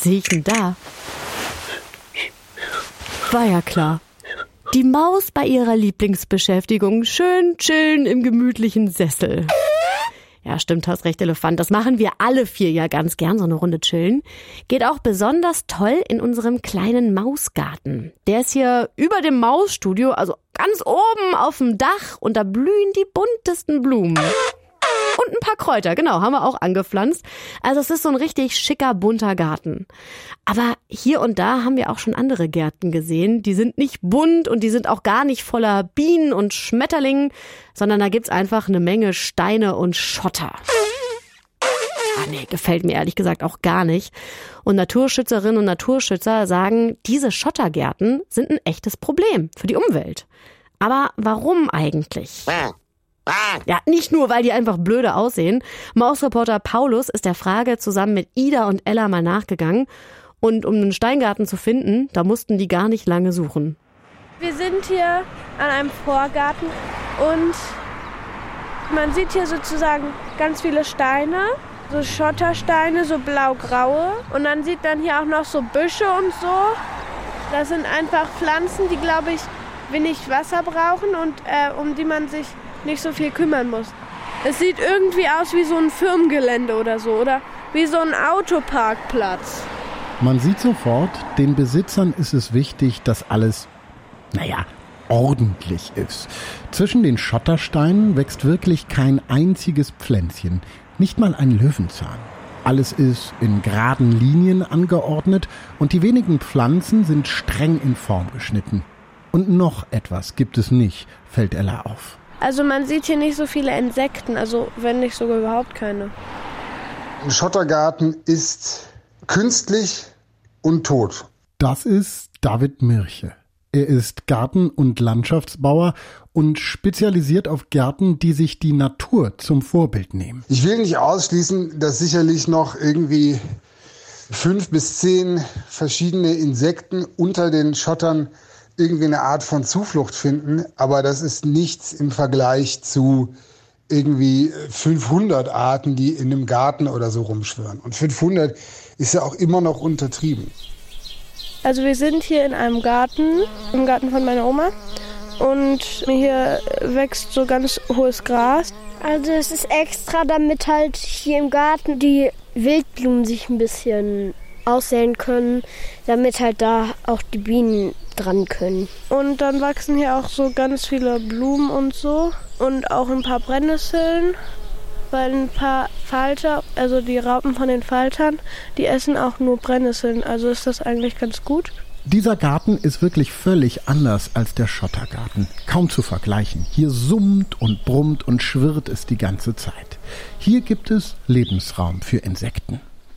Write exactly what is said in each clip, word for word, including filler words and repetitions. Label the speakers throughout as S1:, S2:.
S1: Was sehe ich denn da? War ja klar. Die Maus bei ihrer Lieblingsbeschäftigung. Schön chillen im gemütlichen Sessel. Ja, stimmt, hast recht, Elefant. Das machen wir alle vier ja ganz gern, so eine Runde chillen. Geht auch besonders toll in unserem kleinen Mausgarten. Der ist hier über dem Mausstudio, also ganz oben auf dem Dach. Und da blühen die buntesten Blumen. Und ein paar Kräuter, genau, haben wir auch angepflanzt. Also es ist so ein richtig schicker, bunter Garten. Aber hier und da haben wir auch schon andere Gärten gesehen. Die sind nicht bunt und die sind auch gar nicht voller Bienen und Schmetterlingen, sondern da gibt's einfach eine Menge Steine und Schotter. Ah nee, gefällt mir ehrlich gesagt auch gar nicht. Und Naturschützerinnen und Naturschützer sagen, diese Schottergärten sind ein echtes Problem für die Umwelt. Aber warum eigentlich? Ja, nicht nur, weil die einfach blöde aussehen. Mausreporter Paulus ist der Frage zusammen mit Ida und Ella mal nachgegangen. Und um einen Steingarten zu finden, da mussten die gar nicht lange suchen.
S2: Wir sind hier an einem Vorgarten und man sieht hier sozusagen ganz viele Steine, so Schottersteine, so blau-graue. Und dann sieht man hier auch noch so Büsche und so. Das sind einfach Pflanzen, die, glaube ich, wenig Wasser brauchen und äh, um die man sich nicht so viel kümmern muss. Es sieht irgendwie aus wie so ein Firmengelände oder so, oder wie so ein Autoparkplatz.
S3: Man sieht sofort, den Besitzern ist es wichtig, dass alles, naja, ordentlich ist. Zwischen den Schottersteinen wächst wirklich kein einziges Pflänzchen, nicht mal ein Löwenzahn. Alles ist in geraden Linien angeordnet und die wenigen Pflanzen sind streng in Form geschnitten. Und noch etwas gibt es nicht, fällt Ella auf.
S2: Also man sieht hier nicht so viele Insekten, also wenn nicht sogar überhaupt keine.
S4: Ein Schottergarten ist künstlich und tot.
S3: Das ist David Mirche. Er ist Garten- und Landschaftsbauer und spezialisiert auf Gärten, die sich die Natur zum Vorbild nehmen.
S4: Ich will nicht ausschließen, dass sicherlich noch irgendwie fünf bis zehn verschiedene Insekten unter den Schottern irgendwie eine Art von Zuflucht finden, aber das ist nichts im Vergleich zu irgendwie fünfhundert Arten, die in einem Garten oder so rumschwirren. Und fünfhundert ist ja auch immer noch untertrieben.
S2: Also wir sind hier in einem Garten, im Garten von meiner Oma. Und hier wächst so ganz hohes Gras.
S5: Also es ist extra, damit halt hier im Garten die Wildblumen sich ein bisschen aussäen können, damit halt da auch die Bienen dran können.
S2: Und dann wachsen hier auch so ganz viele Blumen und so und auch ein paar Brennnesseln, weil ein paar Falter, also die Raupen von den Faltern, die essen auch nur Brennnesseln, also ist das eigentlich ganz gut.
S3: Dieser Garten ist wirklich völlig anders als der Schottergarten. Kaum zu vergleichen. Hier summt und brummt und schwirrt es die ganze Zeit. Hier gibt es Lebensraum für Insekten.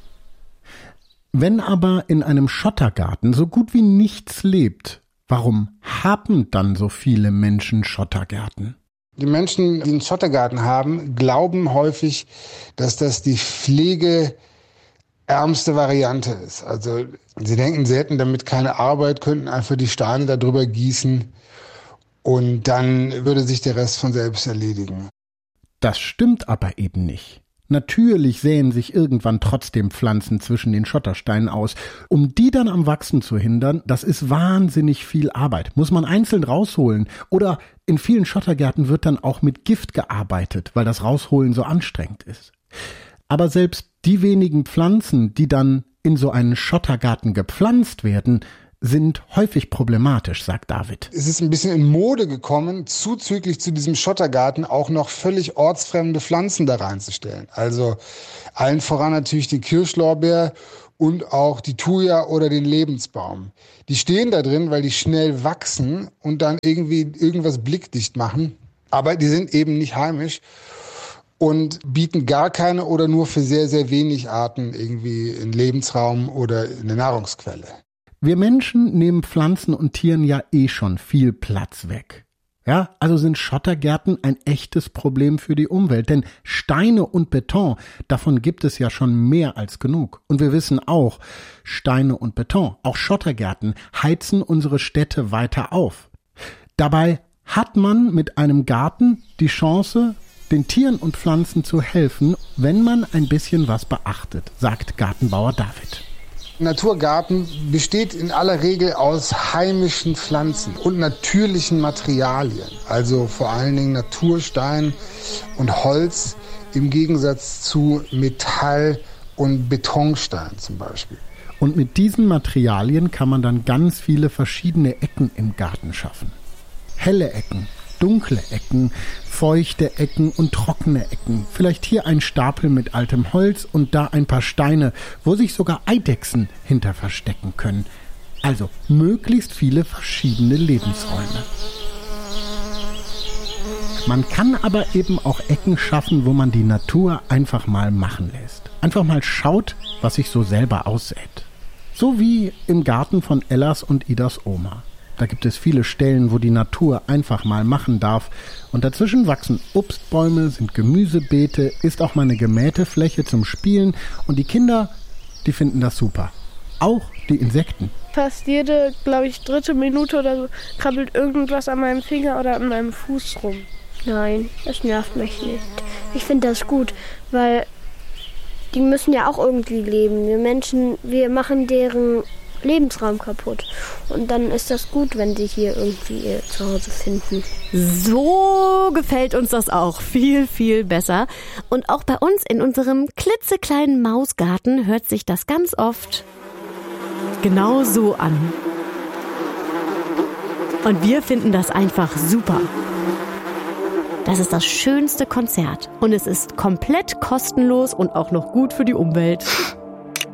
S3: Wenn aber in einem Schottergarten so gut wie nichts lebt, warum haben dann so viele Menschen Schottergärten?
S4: Die Menschen, die einen Schottergarten haben, glauben häufig, dass das die pflegeärmste Variante ist. Also sie denken, sie hätten damit keine Arbeit, könnten einfach die Steine darüber gießen und dann würde sich der Rest von selbst erledigen.
S3: Das stimmt aber eben nicht. Natürlich säen sich irgendwann trotzdem Pflanzen zwischen den Schottersteinen aus. Um die dann am Wachsen zu hindern, das ist wahnsinnig viel Arbeit. Muss man einzeln rausholen. Oder in vielen Schottergärten wird dann auch mit Gift gearbeitet, weil das Rausholen so anstrengend ist. Aber selbst die wenigen Pflanzen, die dann in so einen Schottergarten gepflanzt werden, sind häufig problematisch, sagt David.
S4: Es ist ein bisschen in Mode gekommen, zuzüglich zu diesem Schottergarten auch noch völlig ortsfremde Pflanzen da reinzustellen. Also allen voran natürlich den Kirschlorbeer und auch die Thuja oder den Lebensbaum. Die stehen da drin, weil die schnell wachsen und dann irgendwie irgendwas blickdicht machen. Aber die sind eben nicht heimisch und bieten gar keine oder nur für sehr, sehr wenig Arten irgendwie einen Lebensraum oder eine Nahrungsquelle.
S3: Wir Menschen nehmen Pflanzen und Tieren ja eh schon viel Platz weg. Ja, also sind Schottergärten ein echtes Problem für die Umwelt, denn Steine und Beton, davon gibt es ja schon mehr als genug. Und wir wissen auch, Steine und Beton, auch Schottergärten, heizen unsere Städte weiter auf. Dabei hat man mit einem Garten die Chance, den Tieren und Pflanzen zu helfen, wenn man ein bisschen was beachtet, sagt Gartenbauer David.
S4: Naturgarten besteht in aller Regel aus heimischen Pflanzen und natürlichen Materialien, also vor allen Dingen Naturstein und Holz im Gegensatz zu Metall und Betonstein zum Beispiel.
S3: Und mit diesen Materialien kann man dann ganz viele verschiedene Ecken im Garten schaffen. Helle Ecken, dunkle Ecken, feuchte Ecken und trockene Ecken. Vielleicht hier ein Stapel mit altem Holz und da ein paar Steine, wo sich sogar Eidechsen hinter verstecken können. Also möglichst viele verschiedene Lebensräume. Man kann aber eben auch Ecken schaffen, wo man die Natur einfach mal machen lässt. Einfach mal schaut, was sich so selber aussät. So wie im Garten von Ellas und Idas Oma. Da gibt es viele Stellen, wo die Natur einfach mal machen darf. Und dazwischen wachsen Obstbäume, sind Gemüsebeete, ist auch mal eine gemähte Fläche zum Spielen. Und die Kinder, die finden das super. Auch die Insekten.
S2: Fast jede, glaube ich, dritte Minute oder so krabbelt irgendwas an meinem Finger oder an meinem Fuß rum.
S5: Nein, das nervt mich nicht. Ich finde das gut, weil die müssen ja auch irgendwie leben. Wir Menschen, wir machen deren Lebensraum kaputt. Und dann ist das gut, wenn sie hier irgendwie ihr Zuhause finden.
S1: So gefällt uns das auch viel, viel besser. Und auch bei uns in unserem klitzekleinen Mausgarten hört sich das ganz oft genau so an. Und wir finden das einfach super. Das ist das schönste Konzert. Und es ist komplett kostenlos und auch noch gut für die Umwelt.